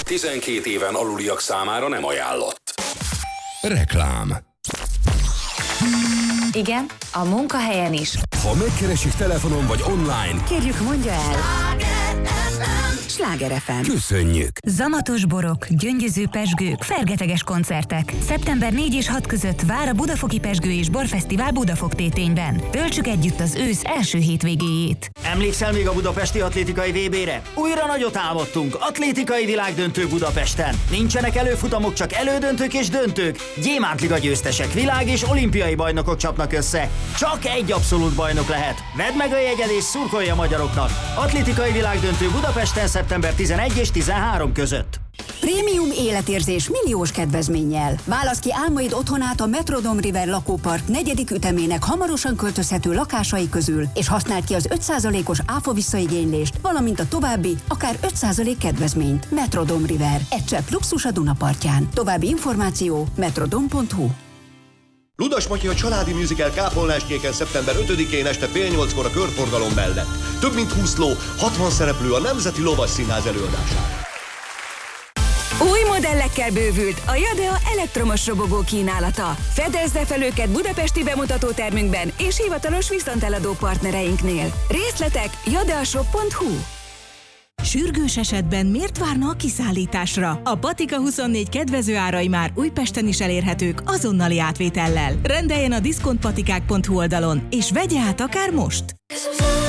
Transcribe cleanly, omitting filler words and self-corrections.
12 éven aluliak számára nem ajánlott. Reklám. Igen, a munkahelyen is. Ha megkeresik telefonon vagy online, Kérjük, mondja el. Sláger FM. köszönjük. Zamatos borok, gyöngyöző pezsgők, fergeteges koncertek. Szeptember 4 és 6 között vár a Budafoki Pezsgő és Borfesztivál Budafok Tétényben. Töltsük együtt az ősz első hétvégéjét. Emlékszel még a budapesti atlétikai VB-re? Újra nagyot álmodtunk, atlétikai világdöntő Budapesten. Nincsenek előfutamok, csak elődöntők és döntők. Gyémántliga győztesek, világ és olimpiai bajnokok csapnak össze. Csak egy abszolút bajnok lehet. Vedd meg a jegyed és szurkolj a magyaroknak. Atlétikai világdöntő Budapesten szeptember 11 és 13 között. Prémium életérzés milliós kedvezménnyel. Válasz ki álmaid otthonát a Metrodome River lakópark 4. ütemének hamarosan költözhető lakásai közül, és használd ki az 5%-os áfa visszaigénylést, valamint a további, akár 5% kedvezményt. Metrodome River. Egy csepp luxus a Dunapartján. További információ metrodome.hu. Ludas Matyi a családi musical Kápolnáskéken szeptember 5-én este fél 8-kor a körforgalom mellett. Több mint 20 ló, 60 szereplő a Nemzeti Lovasszínház előadására. Új modellekkel bővült a Jadea elektromos robogó kínálata. Fedezze fel őket budapesti bemutatótermünkben és hivatalos viszonteladó partnereinknél. Részletek jadeashop.hu. Sürgős esetben miért várna a kiszállításra? A Patika 24 kedvező árai már Újpesten is elérhetők azonnali átvétellel. Rendeljen a diszkontpatikák.hu oldalon, és vegye át akár most!